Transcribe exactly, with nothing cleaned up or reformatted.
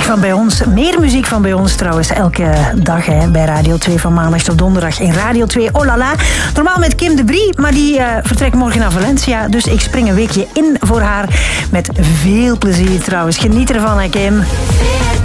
van bij ons. Meer muziek van bij ons trouwens. Elke dag hè, bij Radio twee van maandag tot donderdag in Radio twee. Oh la la. Normaal met Kim de Brie, maar die uh, vertrekt morgen naar Valencia. Dus ik spring een weekje in voor haar. Met veel plezier trouwens. Geniet ervan hè Kim.